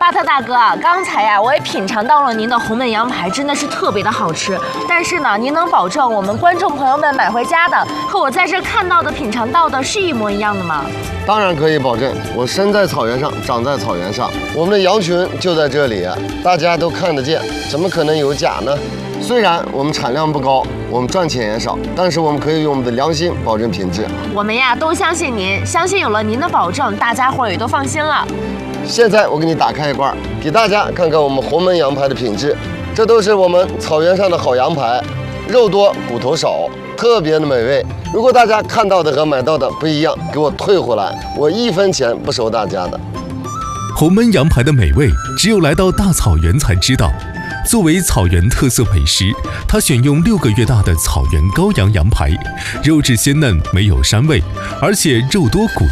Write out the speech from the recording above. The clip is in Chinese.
巴特大哥啊，刚才呀，我也品尝到了您的红焖羊排，真的是特别的好吃。但是呢，您能保证我们观众朋友们买回家的和我在这看到的、品尝到的是一模一样的吗？ 当然可以保证，我生在草原上，长在草原上，我们的羊群就在这里，大家都看得见，怎么可能有假呢？虽然我们产量不高，我们赚钱也少，但是我们可以用我们的良心保证品质。 我们呀都相信您，相信有了您的保证，大家伙也都放心了。 现在我给你打开一罐，给大家看看我们红焖羊排的品质。这都是我们草原上的好羊排，肉多骨头少，特别的美味。如果大家看到的和买到的不一样，给我退回来，我1分钱不收大家的。 红焖羊排的美味，只有来到大草原才知道。作为草原特色美食，它选用6个月大的草原羔羊羊排，肉质鲜嫩，没有膻味，而且肉多骨